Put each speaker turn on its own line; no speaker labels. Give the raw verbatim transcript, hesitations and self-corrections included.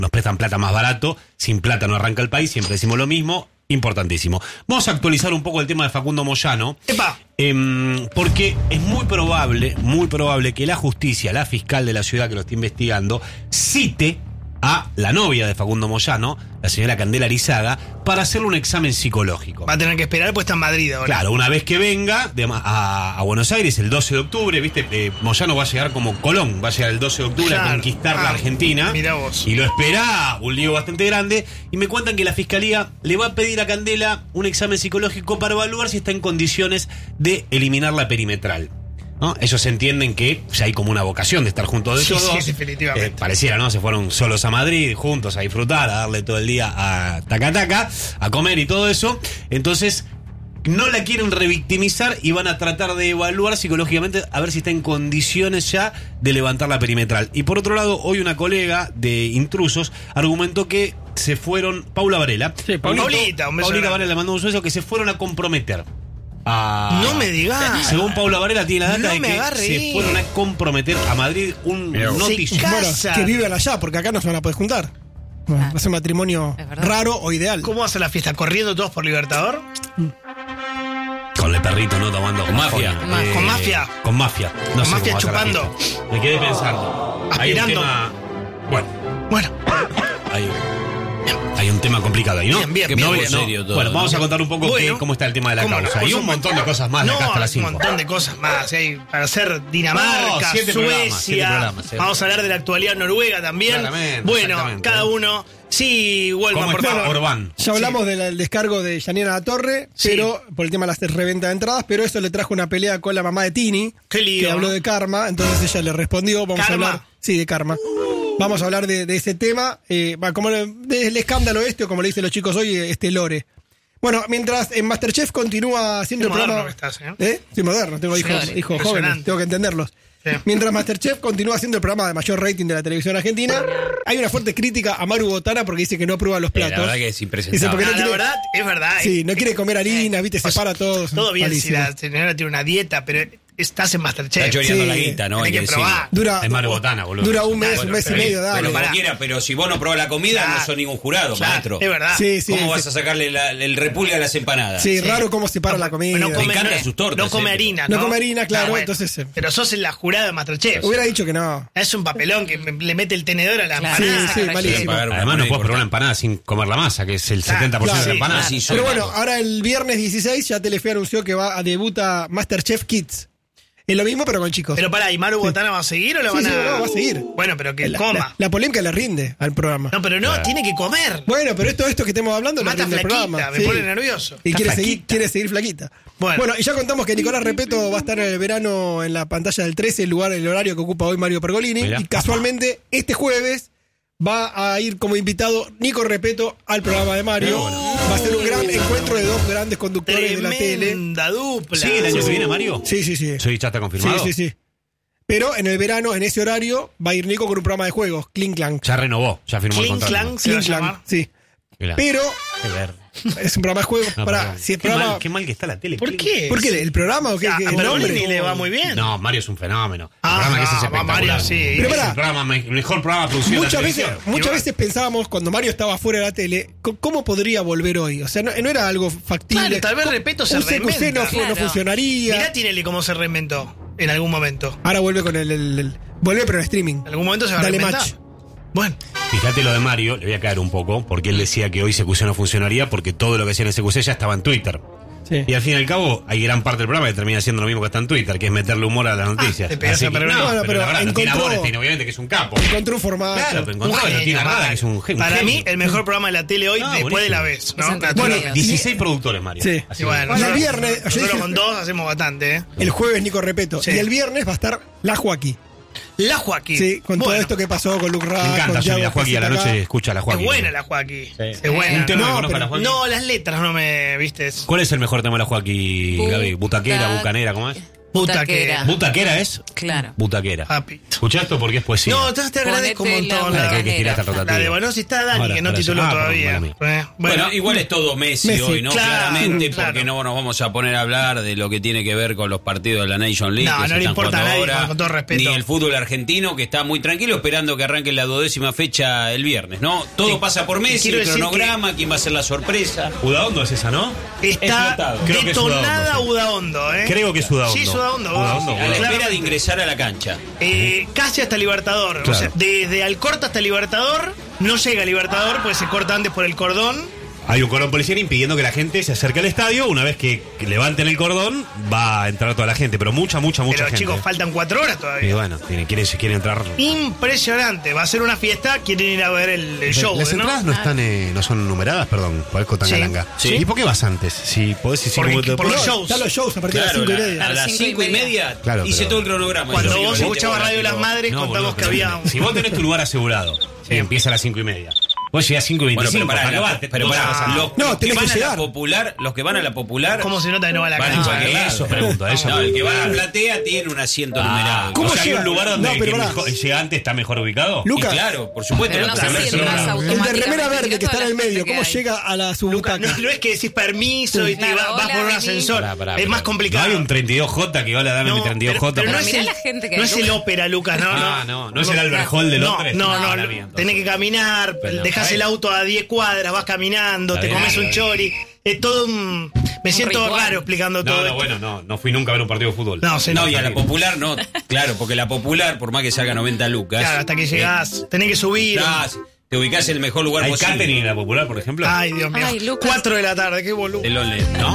nos prestan plata más barato, sin plata no arranca el país, siempre decimos lo mismo, importantísimo. Vamos a actualizar un poco el tema de Facundo Moyano.
¡Epa!
Eh, porque es muy probable, muy probable que la justicia, la fiscal de la ciudad que lo está investigando, cite a la novia de Facundo Moyano, la señora Candela Arizaga, para hacerle un examen psicológico.
Va a tener que esperar, pues está en Madrid ahora.
Claro, una vez que venga de, a, a Buenos Aires el doce de octubre, viste, eh, Moyano va a llegar como Colón, va a llegar el doce de octubre claro. a conquistar ah, la Argentina.
Mirá vos.
Y lo espera un lío bastante grande. Y me cuentan que la fiscalía le va a pedir a Candela un examen psicológico para evaluar si está en condiciones de eliminar la perimetral. ¿No? Ellos entienden que ya hay como una vocación de estar juntos de
sí,
todos.
Sí, definitivamente.
Eh, pareciera, ¿no? Se fueron solos a Madrid, juntos a disfrutar, a darle todo el día a taca taca, a comer y todo eso. Entonces, no la quieren revictimizar y van a tratar de evaluar psicológicamente a ver si está en condiciones ya de levantar la perimetral. Y por otro lado, hoy una colega de Intrusos argumentó que se fueron, Paula Varela.
Sí, Paulito, Paulita, un beso
Paulita
grande.
Varela le mandó un beso que se fueron a comprometer. Ah,
no me digas.
Según Paula Varela tiene la data
no
de que
agarre.
se fueron a comprometer a Madrid un noticio.
Bueno, que viven allá, porque acá no se van a poder juntar. Bueno, va a ser matrimonio raro o ideal.
¿Cómo hace la fiesta? ¿Corriendo todos por Libertador?
Con el perrito, ¿no? Tomando con mafia.
Eh, ¿Con mafia?
Con mafia. No
con
sé
mafia chupando.
Me quedé pensando.
Aspirando.
Hay un tema... Bueno.
Bueno.
Hay... Hay un tema complicado ahí, ¿no?
Bien, bien,
que
bien,
no,
bien.
No.
Serio todo,
bueno, vamos
¿no?
a contar un poco
bueno,
qué, cómo está el tema de la causa.
No,
Hay un montón de cosas más de
no,
acá hasta las cinco.
un montón de cosas más. Hay para hacer Dinamarca,
No, siete
Suecia.
programas, siete programas, sí.
Vamos a hablar de la actualidad noruega también.
Claramente,
bueno, cada uno. Sí, Wolman,
¿Cómo
por
está
favor.
Orbán?
Ya hablamos sí. del descargo de Yanina La Torre,
sí.
pero por el tema de la reventa de entradas, pero eso le trajo una pelea con la mamá de Tini,
Qué lío,
que habló
¿no?
de karma, entonces ella le respondió, vamos
¿Karma?
a hablar, sí, de karma. Vamos a hablar de, de ese tema, eh, como del escándalo este, o como le dicen los chicos hoy, este lore. Bueno, mientras en Masterchef continúa haciendo
Qué
el programa.
moderno que estás, ¿eh?
¿Eh? Soy moderno, tengo
Sí,
hijos,
sí,
hijos jóvenes, tengo que entenderlos.
Sí.
Mientras Masterchef continúa siendo el programa de mayor rating de la televisión argentina, hay una fuerte crítica a Maru Botana porque dice que no aprueba los platos.
La verdad que es
Dice,
impresentable.
porque no
Ah,
quiere-
la verdad, es verdad.
Sí,
eh.
no quiere comer harina, viste,
Pues,
separa a todos.
Todo bien
Malísimo.
si la señora tiene una dieta, pero estás en Masterchef.
Está choreando
Sí.
la guita, ¿no?
Hay
Hay
que
decirlo.
probar.
Dura,
Es Maru Botana, boludo.
Dura un mes,
Bueno,
un mes y
pero-
medio, dale.
Bueno,
pará.
cualquiera, pero si vos no probás la comida,
Claro.
no sos ningún jurado,
Claro,
maestro.
es verdad.
Sí, sí.
¿Cómo
sí.
vas a sacarle la- el repulgue a las empanadas?
Sí,
Sí.
raro cómo separa la comida.
No
Me
come,
encantan
no-
sus tortas,
No come
eh.
harina,
No
¿no?
come harina, claro,
Ah, bueno.
entonces, eh.
Pero sos la jurada de Masterchef.
Hubiera dicho que no.
Es un papelón que me- le mete el tenedor a la
Claro.
empanada.
Sí, sí,
la
malísimo.
quiere.
Pagar una
Además no
moneda
puedes probar una
importante.
empanada sin comer la masa, que es el
Claro,
setenta por ciento
claro,
de la empanada.
sí, sí.
Pero
Sólido.
bueno, ahora el viernes dieciséis ya Telefe anunció que va a debuta Masterchef Kids. Es lo mismo, pero con chicos.
Pero pará, ¿y Maru Botana va a seguir o lo
Sí,
van
sí,
a...?
no, va a seguir.
Bueno, pero que
la,
coma.
la- la polémica le rinde al programa.
No, pero no,
Claro.
tiene que comer.
Bueno, pero esto, esto que estamos hablando le
Mata
rinde al
flaquita,
programa.
me
Sí.
pone nervioso.
Y
Está
quiere seguir,
flaquita.
quiere seguir flaquita.
Bueno.
Bueno, y ya contamos que Nicolás Repeto va a estar en el verano en la pantalla del trece, el lugar, el horario que ocupa hoy Mario Pergolini.
Mirá.
Y casualmente, este jueves va a ir como invitado Nico Repeto al programa de Mario. Va a ser un gran encuentro de dos grandes conductores de la tele.
Tremenda dupla.
¿Sí el año que viene, Mario?
Sí, sí, sí.
Sí, ya está confirmado.
Sí, sí, sí. Pero en el verano, en ese horario, va a ir Nico con un programa de juegos, Clink Clank.
Ya renovó, ya firmó el
Clink
contrato.
Clank se va a
Clink Clank,
llamar.
sí.
Mirá.
Pero
Qué ver.
es un programa de juegos.
No,
para,
perdón.
si el
qué,
programa,
mal, qué mal que está la tele.
¿Por
Clink.
qué?
¿Por qué? ¿El programa o qué?
A,
¿Qué-
a
el
Pergolini
nombre?
le va muy bien.
No, Mario es un fenómeno.
Ah,
el programa que ese es
va,
espectacular.
Mario, sí.
Pero
Es
pará.
el programa, me- mejor programa producido
Muchas
de la
veces,
televisión.
muchas
Igual.
veces pensábamos cuando Mario estaba fuera de la tele, co- ¿cómo podría volver hoy? O sea, no, no era algo factible.
Claro, tal vez Repeto se
Un C Q C no,
reinventa.
fu- no
Claro.
funcionaría.
Mirá Tinelli cómo se reinventó en algún momento.
Ahora vuelve con el, el- el- vuelve pero en streaming.
En algún momento se va a
Dale
reinventar.
match.
Bueno,
Fíjate lo de Mario, le voy a caer un poco, porque él decía que hoy C Q C no funcionaría porque todo lo que hacía en C Q C ya estaba en Twitter.
Sí.
Y al fin y al cabo, hay gran parte del programa que termina siendo lo mismo que está en Twitter, que es meterle humor a las noticias.
te pegaste
Así
a
que-
Pergolini.
no,
Bueno,
pero,
pero
la verdad, no tiene
encontró-
amores, tiene obviamente que es un capo.
Encontró un formato.
Claro, pero encontró
un
que no
genio,
tiene nada,
mal.
que es un genio.
Para mí, el mejor programa de la tele hoy
No,
después de la
buenísimo.
vez. ¿no?
Es entretenido.
Bueno,
Bueno,
dieciséis productores, Mario.
Sí.
Así
y bueno,
Y el
nosotros-
viernes, yo
nosotros
dije-
con dos hacemos bastante, ¿eh?
El jueves Nico Repeto.
Sí.
Y el viernes va a estar la Joaquín.
La Joaquín.
Sí, con todo
Bueno,
esto que pasó con Luke
Me
Ra,
encanta,
con
yo
Thiago
la Joaquín a la
Peseta
noche
acá.
escucha a la Joaquín.
Es buena la Joaquín.
Sí.
Es buena.
Un tema
No,
que conozca
pero-
a la Joaquín.
No, las letras no me, viste.
¿Cuál es el mejor tema de la Joaquín, Gaby? ¿Butaquera,
Buta-
bucanera, cómo es?
Butaquera.
¿Butaquera es?
Claro.
Butaquera.
Papito.
Escucha esto porque es poesía.
No, entonces te agradezco un
Ponete
montón.
la
La,
Ah, que hay que
bananera.
tirarte al rotativo.
la de bueno, si está Dani,
Ahora,
que no
ahora,
tituló
ah, perdón,
todavía.
mala mía.
Eh,
Bueno, igual es todo Messi,
Messi,
hoy, ¿no?
claro,
Claramente,
claro.
porque no nos vamos a poner a hablar de lo que tiene que ver con los partidos de la Nation League.
No,
que
no
se
le
están
importa a
jugando
nadie,
ahora,
con todo respeto.
Ni el fútbol argentino, que está muy tranquilo, esperando que arranque la duodécima fecha el viernes, ¿no? Todo
Sí.
pasa por Messi,
Quiero
el
decir
cronograma, quién va a ser la sorpresa.
Udaondo es esa, ¿no?
Está
Explotado.
Creo que es
detonada
Udaondo, sí.
Udaondo, ¿eh?
Creo que es Udaondo.
Sí, es Udaondo.
Udaondo,
A la
Udaondo.
espera de ingresar a la cancha.
Eh, casi hasta Libertador.
Claro.
O sea, desde Alcorta hasta Libertador, no llega a Libertador porque se corta antes por el cordón.
Hay un cordón policial impidiendo que la gente se acerque al estadio. Una vez que levanten el cordón, va a entrar toda la gente. Pero mucha, mucha, mucha
Pero
gente.
chicos, faltan cuatro horas
Y
todavía.
bueno, tiene, quieren, quieren entrar.
Impresionante. Va a ser una fiesta. Quieren ir a ver el, el show,
Las
¿no?
entradas no están eh, no son numeradas, perdón, parezco tangalanga.
Sí.
¿Y por qué vas antes? Si podés decir
Porque-
cómo te-
por los
No,
shows.
Están los shows a partir
Claro,
de las cinco y
la-
media.
a las
cinco y
cinco y
media.
media
Claro,
hice
pero-
todo el cronograma.
Cuando
Yo
vos
veinte
escuchabas
horas,
Radio de las
pero-
Madres,
No,
contamos
boludo,
que
pero
había...
Si vos tenés tu lugar asegurado, y empieza a las cinco y media. Vos llegás a cinco y
Bueno,
veinticinco.
pero pará,
para
la-
acabar,
pero
no te
pará,
vas a pasar.
los,
No,
los que
tenés
van
que
a la
llegar.
popular, los que van a la popular,
¿Cómo se nota que no va a la
van en
cancha?
cualquier
Ah,
lado.
eso pregunto, eso
No, el que va a la
pregunto.
platea tiene un asiento
Ah,
numerado.
¿Cómo
o sea, hay
llega?
un lugar donde
No,
el
pero
que
pará.
mejor- llega antes está mejor ubicado.
Y
Lucas,
claro, por supuesto.
Pero
la
no sé
primera
si entras
semana.
el de
automáticamente
remera verde que está
toda
en el
la gente
medio,
que
¿cómo
hay.
llega a la su
Lucas,
butaca?
no, no es que decís permiso y te
Claro,
va- vas
hola,
por un
vení.
ascensor.
Pará, pará,
es
pero
más complicado.
No hay un treinta y dos J que hola, dame
No,
mi treinta y dos
pero-
J.
pero no
para-
es
mirá
el,
la gente que
no
hay,
es el
Lucas.
ópera, Lucas, no,
Ah,
no.
no, no es el Albert Hall de
No,
Londres.
no, no,
la
no.
mía, entonces.
Tenés que caminar,
Pero,
dejás
está
el
bien.
auto a diez cuadras, vas caminando,
Está
te
bien,
comes
está
un
bien.
chori. Es todo un... Me siento
ritual.
raro explicando
No,
todo
no,
esto.
bueno, no, no fui nunca a ver un partido de fútbol.
No, se
No,
nota.
y a la popular no. Claro, porque la popular, por más que salga noventa lucas.
Claro, hasta que llegás, tenés que subir.
estás- te ubicás en el mejor lugar
¿Hay
posible.
catering en la popular, por ejemplo?
Ay, Dios mío.
Ay, Lucas.
Cuatro de la tarde, qué boludo.
El Only, ¿no?